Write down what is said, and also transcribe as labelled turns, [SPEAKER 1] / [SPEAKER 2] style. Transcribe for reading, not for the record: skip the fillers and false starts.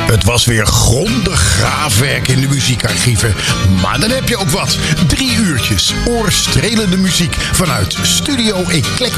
[SPEAKER 1] Het was weer grondig graafwerk in de muziekarchieven. Maar dan heb je ook wat. 3 uurtjes oorstrelende muziek vanuit Studio Eclectica